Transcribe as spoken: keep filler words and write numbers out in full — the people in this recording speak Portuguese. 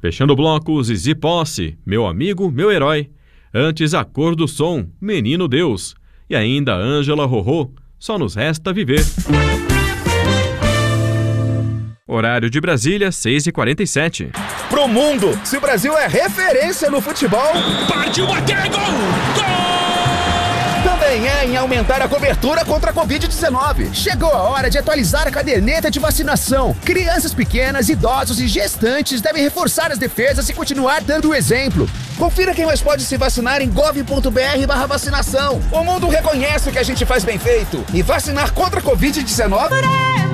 Fechando o bloco, Zizi Posse, Meu Amigo, Meu Herói. Antes, A Cor do Som, Menino Deus. E ainda Ângela Rorô, Só Nos Resta Viver. Horário de Brasília, seis e quarenta e sete. Pro mundo, se o Brasil é referência no futebol, partiu bater, gol! Gol! Também é em aumentar a cobertura contra a covid dezenove. Chegou a hora de atualizar a caderneta de vacinação. Crianças pequenas, idosos e gestantes devem reforçar as defesas e continuar dando o exemplo. Confira quem mais pode se vacinar em gov.br barra vacinação. O mundo reconhece o que a gente faz bem feito. E vacinar contra a covid dezenove...